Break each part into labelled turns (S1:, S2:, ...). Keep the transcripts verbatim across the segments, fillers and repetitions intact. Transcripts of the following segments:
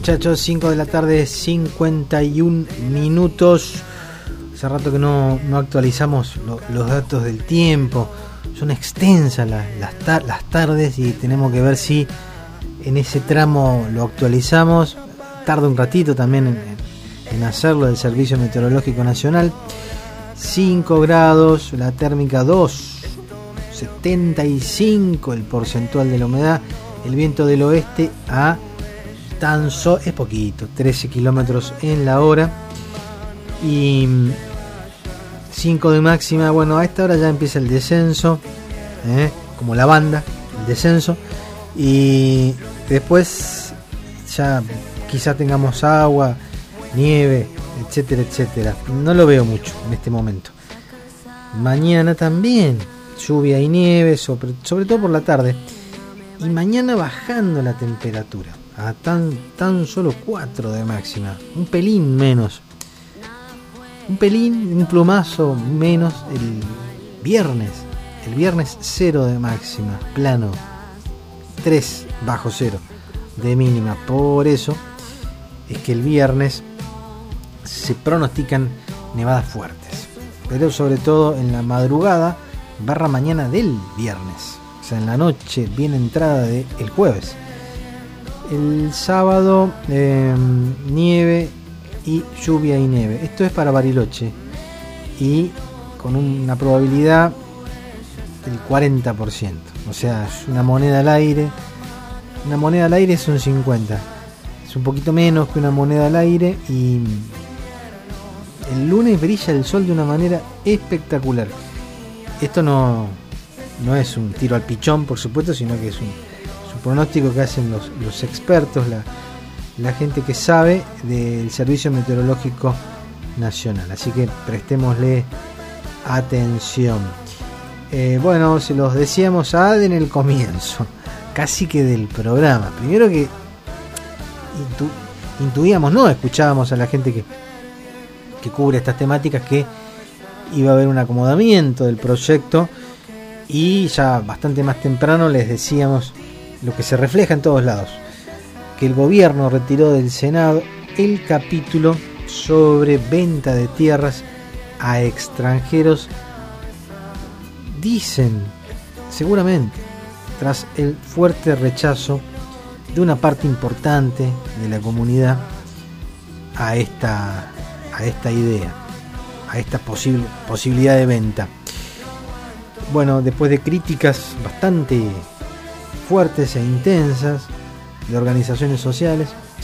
S1: muchachos, cinco de la tarde, cincuenta y un minutos. Hace rato que no, no actualizamos lo, los datos del tiempo. Son extensas las, las, tar- las tardes y tenemos que ver si en ese tramo lo actualizamos. Tarda un ratito también en, en hacerlo del Servicio Meteorológico Nacional. cinco grados, la térmica dos, setenta y cinco el porcentual de la humedad. El viento del oeste a tan solo, es poquito, trece kilómetros en la hora. Y cinco de máxima. Bueno, a esta hora ya empieza el descenso, ¿eh? Como la banda, el descenso. Y después ya quizá tengamos agua, nieve, etcétera, etcétera. No lo veo mucho en este momento. Mañana también lluvia y nieve, sobre, sobre todo por la tarde. Y mañana bajando la temperatura a tan, tan solo cuatro de máxima, un pelín menos. Un pelín, un plumazo menos el viernes. El viernes cero de máxima, plano. tres bajo cero de mínima. Por eso es que el viernes se pronostican nevadas fuertes. Pero sobre todo en la madrugada barra mañana del viernes. O sea, en la noche, bien entrada del jueves. El sábado, eh, nieve y lluvia y nieve. Esto es para Bariloche y con una probabilidad del cuarenta por ciento. O sea, es una moneda al aire. Una moneda al aire es un cincuenta. Es un poquito menos que una moneda al aire. Y el lunes brilla el sol de una manera espectacular. Esto no, no es un tiro al pichón, por supuesto, sino que es un, es un pronóstico que hacen los, los expertos, la la gente que sabe del Servicio Meteorológico Nacional. Así que prestémosle atención. Eh, bueno, se los decíamos a Ade en el comienzo, casi que del programa. Primero que intu, intuíamos, no, escuchábamos a la gente que, que cubre estas temáticas que iba a haber un acomodamiento del proyecto, y ya bastante más temprano les decíamos lo que se refleja en todos lados, que el gobierno retiró del Senado el capítulo sobre venta de tierras a extranjeros, dicen, seguramente, tras el fuerte rechazo de una parte importante de la comunidad a esta, a esta idea, a esta posible, posibilidad de venta. Bueno, después de críticas bastante fuertes e intensas de organizaciones sociales,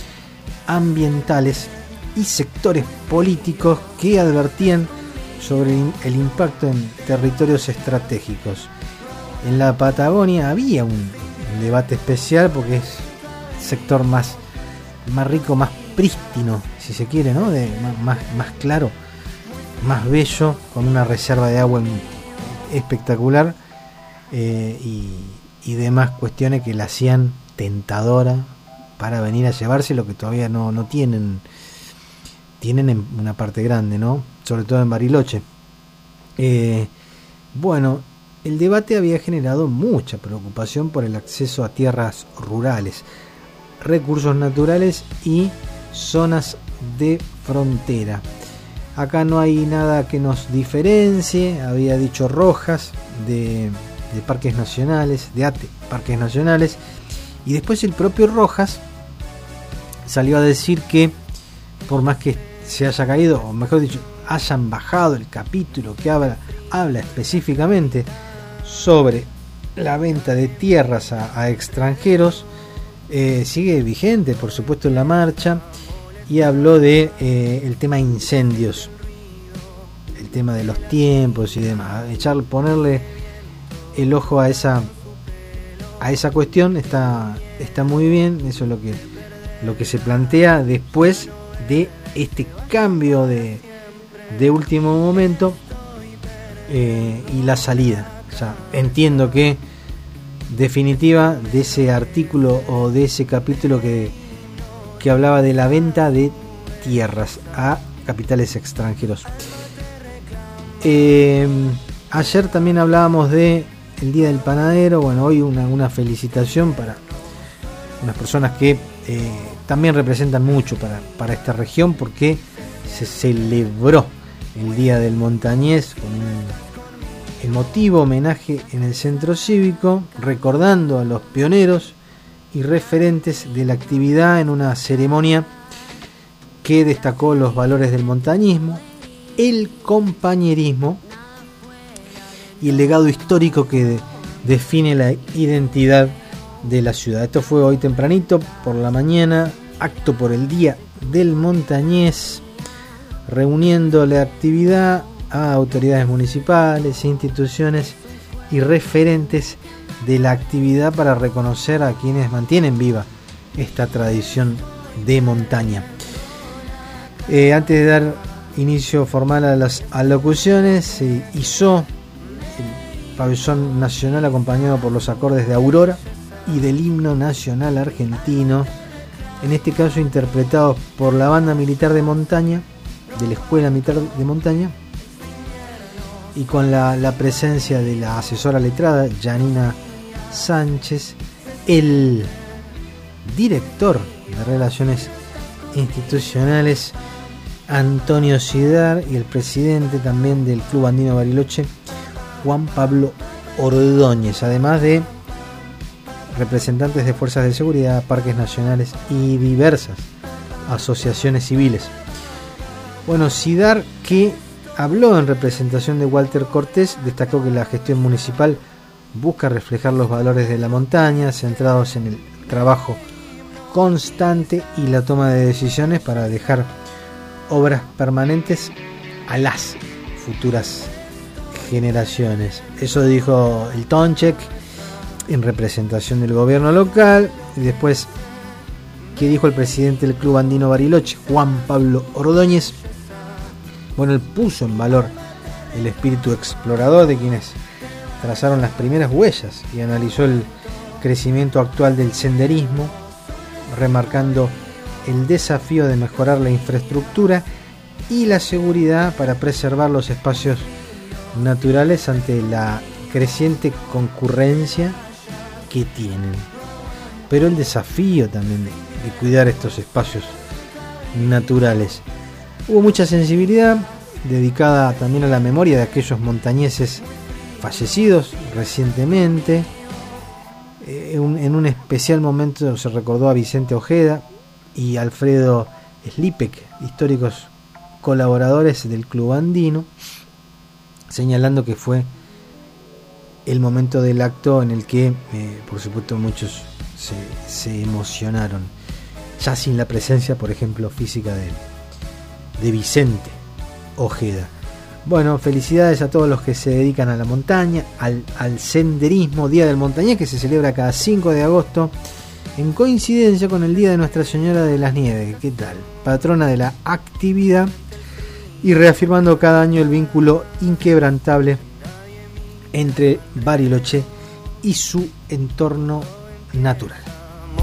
S1: ambientales y sectores políticos que advertían sobre el impacto en territorios estratégicos. En la Patagonia había un debate especial porque es el sector más, más rico, más prístino, si se quiere, ¿no? De, más, más claro, más bello, con una reserva de agua espectacular, eh, y, y demás cuestiones que la hacían tentadora para venir a llevarse lo que todavía no, no tienen tienen en una parte grande, ¿no? Sobre todo en Bariloche. Eh, bueno, el debate había generado mucha preocupación por el acceso a tierras rurales, recursos naturales y zonas de frontera. Acá no hay nada que nos diferencie, había dicho Rojas, de, de parques nacionales, de A T E, parques nacionales. Y después el propio Rojas salió a decir que por más que se haya caído, o mejor dicho, hayan bajado el capítulo que habla, habla específicamente sobre la venta de tierras a, a extranjeros, eh, sigue vigente, por supuesto, en la marcha, y habló de eh, el tema incendios, el tema de los tiempos y demás. Echar, ponerle el ojo a esa a esa cuestión está, está muy bien. Eso es lo que, lo que se plantea después de este cambio de, de último momento, eh, y la salida. O sea, entiendo que definitiva de ese artículo o de ese capítulo que, que hablaba de la venta de tierras a capitales extranjeros. Eh, ayer también hablábamos de el Día del Panadero. Bueno, hoy una, una felicitación para unas personas que eh, también representan mucho para, para esta región, porque se celebró el Día del Montañés con un emotivo homenaje en el Centro Cívico, recordando a los pioneros y referentes de la actividad en una ceremonia que destacó los valores del montañismo, el compañerismo y el legado histórico que de, define la identidad de la ciudad. Esto fue hoy tempranito por la mañana, acto por el Día del Montañés, reuniendo la actividad a autoridades municipales, instituciones y referentes de la actividad para reconocer a quienes mantienen viva esta tradición de montaña. Eh, antes de dar inicio formal a las alocuciones, se hizo el pabellón nacional acompañado por los acordes de Aurora y del himno nacional argentino, en este caso interpretados por la banda militar de montaña, de la Escuela Militar de Montaña, y con la, la presencia de la asesora letrada Janina Sánchez, el director de Relaciones Institucionales Antonio Sidar y el presidente también del Club Andino Bariloche, Juan Pablo Ordóñez, además de representantes de fuerzas de seguridad, parques nacionales y diversas asociaciones civiles. Bueno, Sidar, que habló en representación de Walter Cortés, destacó que la gestión municipal busca reflejar los valores de la montaña, centrados en el trabajo constante y la toma de decisiones para dejar obras permanentes a las futuras generaciones. Eso dijo el Tonchek en representación del gobierno local. Y después, ¿qué dijo el presidente del Club Andino Bariloche, Juan Pablo Ordóñez? Bueno, él puso en valor el espíritu explorador de quienes trazaron las primeras huellas y analizó el crecimiento actual del senderismo, remarcando el desafío de mejorar la infraestructura y la seguridad para preservar los espacios naturales ante la creciente concurrencia que tienen. Pero el desafío también de, de cuidar estos espacios naturales. Hubo mucha sensibilidad dedicada también a la memoria de aquellos montañeses fallecidos recientemente. Eh, un, en un especial momento se recordó a Vicente Ojeda y Alfredo Slipek, históricos colaboradores del Club Andino, señalando que fue el momento del acto en el que, eh, por supuesto, muchos se, se emocionaron, ya sin la presencia, por ejemplo, física de, de Vicente Ojeda. Bueno, felicidades a todos los que se dedican a la montaña, al, al senderismo, Día del Montañés, que se celebra cada cinco de agosto, en coincidencia con el Día de Nuestra Señora de las Nieves. ¿Qué tal? Patrona de la actividad, y reafirmando cada año el vínculo inquebrantable entre Bariloche y su entorno natural.